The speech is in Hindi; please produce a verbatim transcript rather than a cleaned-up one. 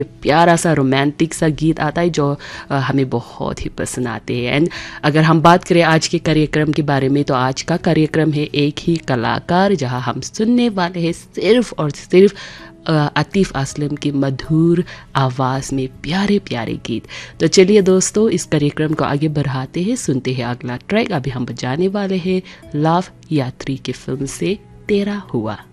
प्यारा सा रोमांटिक सा गीत आता है जो अ, हमें बहुत ही पसंद आते हैं। एंड अगर हम बात करें आज के कार्यक्रम के बारे में, तो आज का कार्यक्रम है एक ही कलाकार, जहां हम सुनने वाले हैं सिर्फ और सिर्फ अ, आतिफ असलम की मधुर आवाज़ में प्यारे प्यारे गीत। तो चलिए दोस्तों, इस कार्यक्रम को आगे बढ़ाते हैं, सुनते हैं अगला ट्रैक। अभी हम बजाने वाले हैं लव यात्री की फिल्म से तेरा हुआ।